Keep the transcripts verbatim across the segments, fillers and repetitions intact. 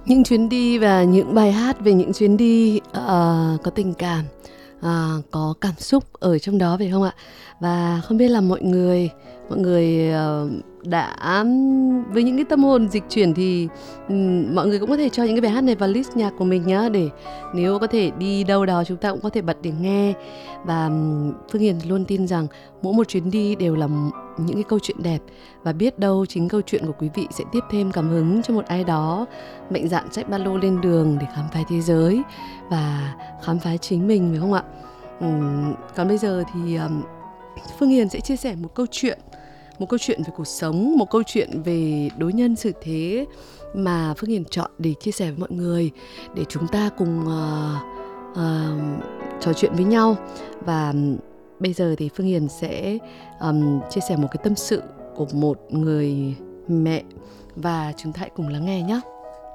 Những chuyến đi và những bài hát về những chuyến đi ờ, có tình cảm, ờ, có cảm xúc ở trong đó phải không ạ? Và không biết là mọi người mọi người ờ, đã với những cái tâm hồn dịch chuyển thì ừm, mọi người cũng có thể cho những cái bài hát này vào list nhạc của mình nhá, để nếu có thể đi đâu đó chúng ta cũng có thể bật để nghe. Và ừm, Phương Hiền luôn tin rằng mỗi một chuyến đi đều là m- những cái câu chuyện đẹp, và biết đâu chính câu chuyện của quý vị sẽ tiếp thêm cảm hứng cho một ai đó mạnh dạn xách ba lô lên đường để khám phá thế giới và khám phá chính mình, phải không ạ? Ừm, còn bây giờ thì um, Phương Hiền sẽ chia sẻ một câu chuyện, một câu chuyện về cuộc sống, một câu chuyện về đối nhân xử thế mà Phương Hiền chọn để chia sẻ với mọi người, để chúng ta cùng uh, uh, trò chuyện với nhau. Và um, bây giờ thì Phương Hiền sẽ um, chia sẻ một cái tâm sự của một người mẹ, và chúng ta hãy cùng lắng nghe nhé.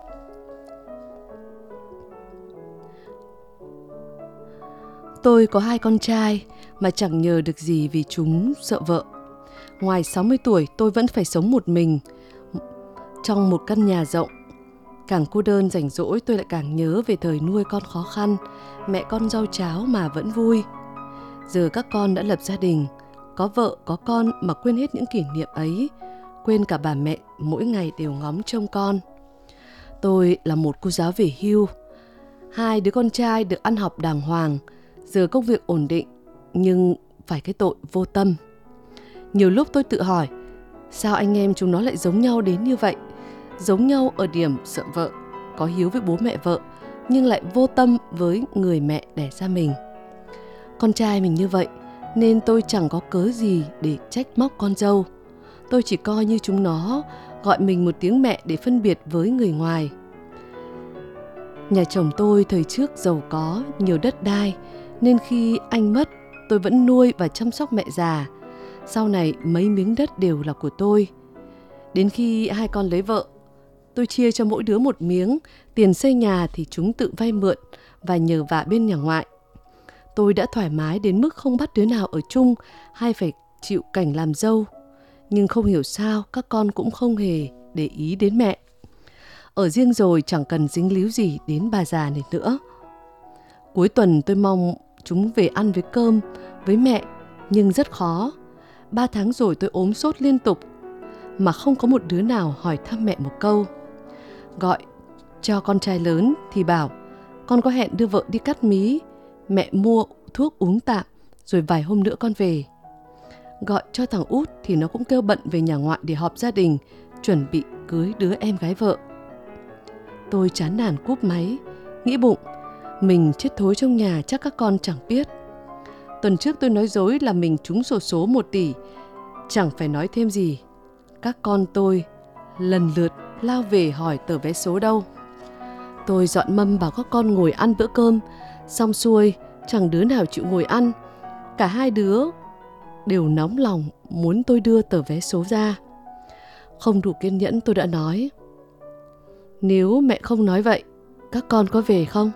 Tôi có hai con trai mà chẳng nhờ được gì vì chúng sợ vợ. Ngoài sáu mươi tuổi tôi vẫn phải sống một mình trong một căn nhà rộng. Càng cô đơn rảnh rỗi tôi lại càng nhớ về thời nuôi con khó khăn, mẹ con rau cháo mà vẫn vui. Giờ các con đã lập gia đình, có vợ có con mà quên hết những kỷ niệm ấy, quên cả bà mẹ mỗi ngày đều ngóng trông con. Tôi là một cô giáo về hưu, hai đứa con trai được ăn học đàng hoàng, giờ công việc ổn định, nhưng phải cái tội vô tâm. Nhiều lúc tôi tự hỏi, sao anh em chúng nó lại giống nhau đến như vậy? Giống nhau ở điểm sợ vợ, có hiếu với bố mẹ vợ, nhưng lại vô tâm với người mẹ đẻ ra mình. Con trai mình như vậy, nên tôi chẳng có cớ gì để trách móc con dâu. Tôi chỉ coi như chúng nó gọi mình một tiếng mẹ để phân biệt với người ngoài. Nhà chồng tôi thời trước giàu có, nhiều đất đai, nên khi anh mất, tôi vẫn nuôi và chăm sóc mẹ già. Sau này mấy miếng đất đều là của tôi. Đến khi hai con lấy vợ, tôi chia cho mỗi đứa một miếng, tiền xây nhà thì chúng tự vay mượn và nhờ vả bên nhà ngoại. Tôi đã thoải mái đến mức không bắt đứa nào ở chung hay phải chịu cảnh làm dâu. Nhưng không hiểu sao các con cũng không hề để ý đến mẹ. Ở riêng rồi chẳng cần dính líu gì đến bà già này nữa. Cuối tuần tôi mong chúng về ăn với cơm, với mẹ, nhưng rất khó. Ba tháng rồi tôi ốm sốt liên tục, mà không có một đứa nào hỏi thăm mẹ một câu. Gọi cho con trai lớn thì bảo, con có hẹn đưa vợ đi cắt mí, mẹ mua thuốc uống tạm, rồi vài hôm nữa con về. Gọi cho thằng út thì nó cũng kêu bận về nhà ngoại để họp gia đình, chuẩn bị cưới đứa em gái vợ. Tôi chán nản cúp máy, nghĩ bụng, mình chết thối trong nhà chắc các con chẳng biết. Tuần trước tôi nói dối là mình trúng xổ số một tỷ, chẳng phải nói thêm gì. Các con tôi lần lượt lao về hỏi tờ vé số đâu. Tôi dọn mâm bảo các con ngồi ăn bữa cơm, xong xuôi chẳng đứa nào chịu ngồi ăn. Cả hai đứa đều nóng lòng muốn tôi đưa tờ vé số ra. Không đủ kiên nhẫn tôi đã nói, nếu mẹ không nói vậy, các con có về không?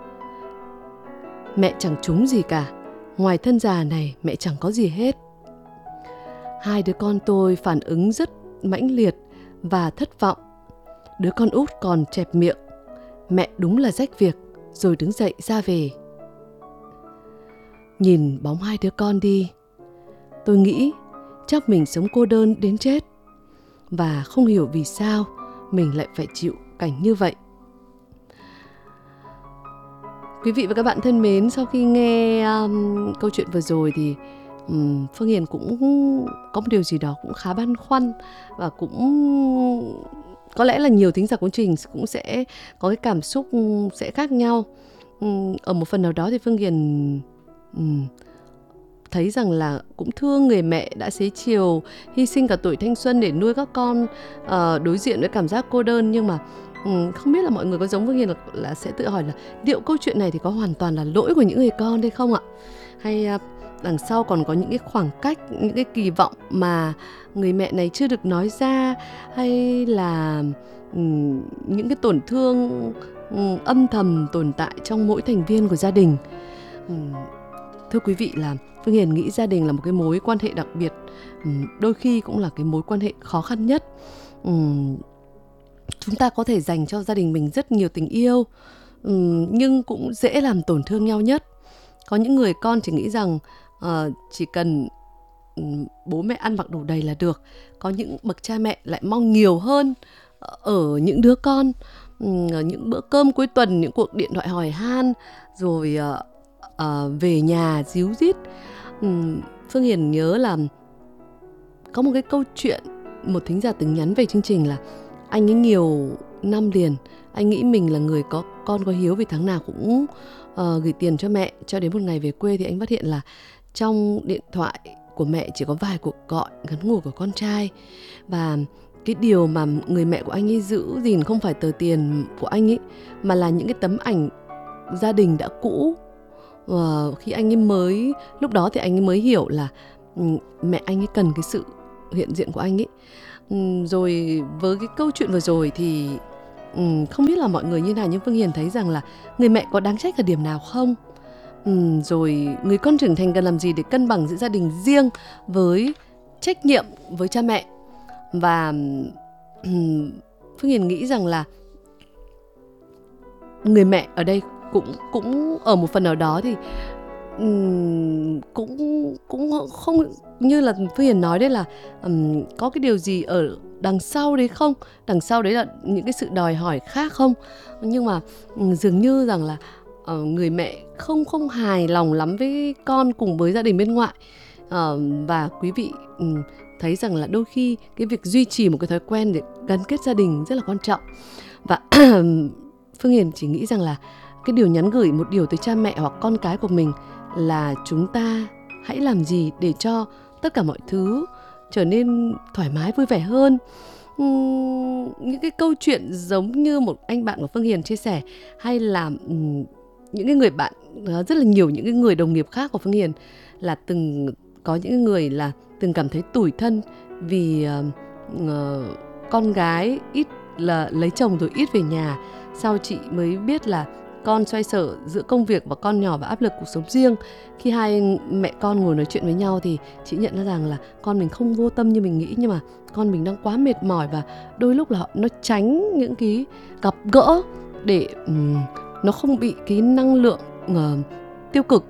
Mẹ chẳng trúng gì cả, ngoài thân già này mẹ chẳng có gì hết. Hai đứa con tôi phản ứng rất mãnh liệt và thất vọng. Đứa con út còn chẹp miệng, mẹ đúng là rách việc, rồi đứng dậy ra về. Nhìn bóng hai đứa con đi, tôi nghĩ chắc mình sống cô đơn đến chết, và không hiểu vì sao mình lại phải chịu cảnh như vậy. Quý vị và các bạn thân mến, sau khi nghe um, câu chuyện vừa rồi thì um, Phương Hiền cũng có một điều gì đó cũng khá băn khoăn, và cũng có lẽ là nhiều thính giả của trình cũng sẽ có cái cảm xúc sẽ khác nhau. Um, ở một phần nào đó thì Phương Hiền um, thấy rằng là cũng thương người mẹ đã xế chiều, hy sinh cả tuổi thanh xuân để nuôi các con, uh, đối diện với cảm giác cô đơn. Nhưng mà um, không biết là mọi người có giống Phương Hiền là, là sẽ tự hỏi là liệu câu chuyện này thì có hoàn toàn là lỗi của những người con hay không ạ? Hay uh, đằng sau còn có những cái khoảng cách, những cái kỳ vọng mà người mẹ này chưa được nói ra, hay là um, những cái tổn thương um, âm thầm tồn tại trong mỗi thành viên của gia đình. Um, Thưa quý vị, là Phương Hiền nghĩ gia đình là một cái mối quan hệ đặc biệt, đôi khi cũng là cái mối quan hệ khó khăn nhất. chúng ta có thể dành cho gia đình mình rất nhiều tình yêu, nhưng cũng dễ làm tổn thương nhau nhất. Có những người con chỉ nghĩ rằng uh, chỉ cần bố mẹ ăn mặc đủ đầy là được. Có những bậc cha mẹ lại mong nhiều hơn ở những đứa con, ở những bữa cơm cuối tuần, những cuộc điện thoại hỏi han, rồi uh, uh, về nhà díu dít. um, Phương Hiền nhớ là có một cái câu chuyện một thính giả từng nhắn về chương trình là anh ấy nhiều năm liền, anh nghĩ mình là người có con có hiếu vì tháng nào cũng uh, gửi tiền cho mẹ. Cho đến một ngày về quê thì anh phát hiện là trong điện thoại của mẹ chỉ có vài cuộc gọi ngắn ngủi của con trai. Và cái điều mà người mẹ của anh ấy giữ gìn không phải tờ tiền của anh ấy, mà là những cái tấm ảnh gia đình đã cũ. uh, Khi anh ấy mới, lúc đó thì anh ấy mới hiểu là um, mẹ anh ấy cần cái sự hiện diện của anh ấy. um, Rồi với cái câu chuyện vừa rồi thì um, không biết là mọi người như nào, nhưng Phương Hiền thấy rằng là người mẹ có đáng trách ở điểm nào không? Um, rồi người con trưởng thành cần làm gì để cân bằng giữa gia đình riêng với trách nhiệm với cha mẹ. Và um, Phương Hiền nghĩ rằng là người mẹ ở đây cũng cũng ở một phần nào đó thì um, cũng cũng không như là Phương Hiền nói đấy là um, có cái điều gì ở đằng sau đấy không, đằng sau đấy là những cái sự đòi hỏi khác không. Nhưng mà um, dường như rằng là uh, người mẹ không không hài lòng lắm với con cùng với gia đình bên ngoại. uh, và quý vị um, thấy rằng là đôi khi cái việc duy trì một cái thói quen để gắn kết gia đình rất là quan trọng. Và Phương Hiền chỉ nghĩ rằng là cái điều nhắn gửi một điều tới cha mẹ hoặc con cái của mình là chúng ta hãy làm gì để cho tất cả mọi thứ trở nên thoải mái vui vẻ hơn. uhm, Những cái câu chuyện giống như một anh bạn của Phương Hiền chia sẻ, hay là um, những cái người bạn, rất là nhiều những cái người đồng nghiệp khác của Phương Hiền là từng có những người là từng cảm thấy tủi thân vì uh, uh, con gái ít là lấy chồng rồi ít về nhà. Sau chị mới biết là con xoay sở giữa công việc và con nhỏ và áp lực cuộc sống riêng. Khi hai mẹ con ngồi nói chuyện với nhau thì chị nhận ra rằng là con mình không vô tâm như mình nghĩ, nhưng mà con mình đang quá mệt mỏi và đôi lúc là nó tránh những cái gặp gỡ để um, nó không bị cái năng lượng uh, tiêu cực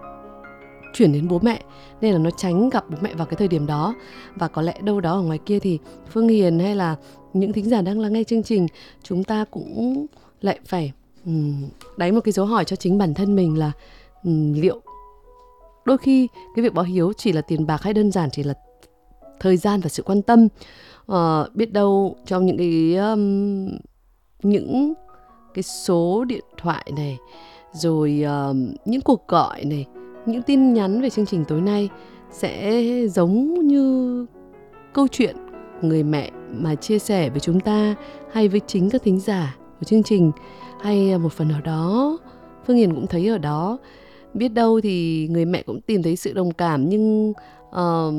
chuyển đến bố mẹ, nên là nó tránh gặp bố mẹ vào cái thời điểm đó. Và có lẽ đâu đó ở ngoài kia thì Phương Hiền hay là những thính giả đang lắng nghe chương trình, chúng ta cũng lại phải um, đánh một cái dấu hỏi cho chính bản thân mình là um, liệu đôi khi cái việc báo hiếu chỉ là tiền bạc hay đơn giản chỉ là thời gian và sự quan tâm. uh, Biết đâu trong những cái um, những cái số điện thoại này, rồi uh, những cuộc gọi này, những tin nhắn về chương trình tối nay sẽ giống như câu chuyện người mẹ mà chia sẻ với chúng ta, hay với chính các thính giả của chương trình, hay một phần nào đó Phương Hiền cũng thấy ở đó. Biết đâu thì người mẹ cũng tìm thấy sự đồng cảm, nhưng uh,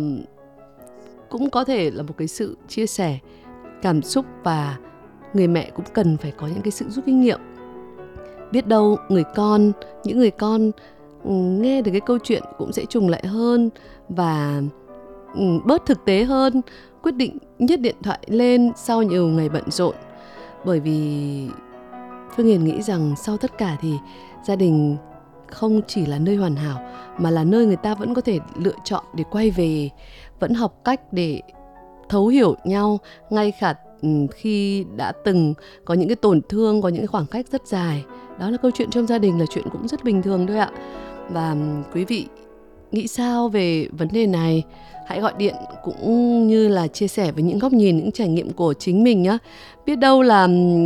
cũng có thể là một cái sự chia sẻ cảm xúc, và người mẹ cũng cần phải có những cái sự rút kinh nghiệm. Biết đâu người con, những người con nghe được cái câu chuyện cũng sẽ trùng lại hơn và bớt thực tế hơn, quyết định nhấc điện thoại lên sau nhiều ngày bận rộn. Bởi vì Phương Hiền nghĩ rằng sau tất cả thì gia đình không chỉ là nơi hoàn hảo, mà là nơi người ta vẫn có thể lựa chọn để quay về, vẫn học cách để thấu hiểu nhau, ngay cả khi đã từng có những cái tổn thương, có những cái khoảng cách rất dài. Đó là câu chuyện trong gia đình, là chuyện cũng rất bình thường thôi ạ. Và quý vị nghĩ sao về vấn đề này? Hãy gọi điện cũng như là chia sẻ với những góc nhìn, những trải nghiệm của chính mình nhé. Biết đâu là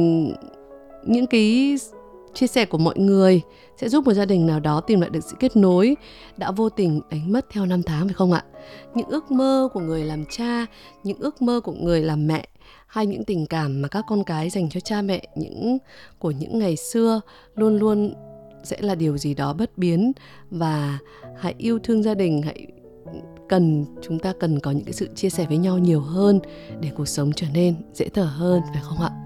những cái chia sẻ của mọi người sẽ giúp một gia đình nào đó tìm lại được sự kết nối đã vô tình đánh mất theo năm tháng, phải không ạ? Những ước mơ của người làm cha, những ước mơ của người làm mẹ, hay những tình cảm mà các con cái dành cho cha mẹ những của những ngày xưa luôn luôn sẽ là điều gì đó bất biến. Và hãy yêu thương gia đình, hãy cần chúng ta cần có những cái sự chia sẻ với nhau nhiều hơn để cuộc sống trở nên dễ thở hơn, phải không ạ?